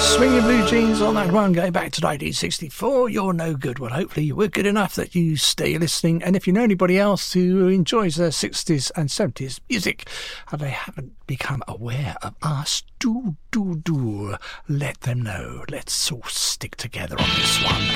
Swinging Blue Jeans on that one, going back to 1964. You're no good. Well, hopefully you were good enough that you stay listening. And if you know anybody else who enjoys their 60s and 70s music and they haven't become aware of us, do let them know. Let's all stick together on this one.